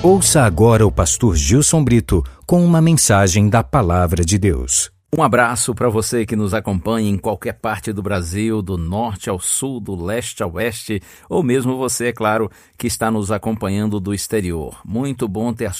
Ouça agora o pastor Gilson Brito com uma mensagem da Palavra de Deus. Um abraço para você que nos acompanha em qualquer parte do Brasil, do norte ao sul, do leste ao oeste, ou mesmo você, é claro, que está nos acompanhando do exterior. Muito bom ter a